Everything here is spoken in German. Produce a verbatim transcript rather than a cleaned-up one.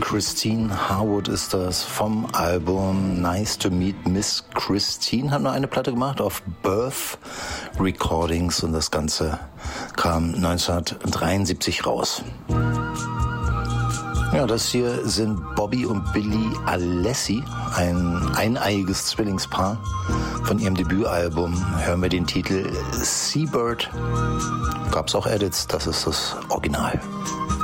Christine Harwood ist das vom Album Nice to Meet Miss Christine. Haben noch eine Platte gemacht auf Birth Recordings und das Ganze kam neunzehnhundertdreiundsiebzig raus. Ja, das hier sind Bobby und Billy Alessi, ein eineiiges Zwillingspaar. Von ihrem Debütalbum hören wir den Titel Seabird. Gab's auch Edits, das ist das Original.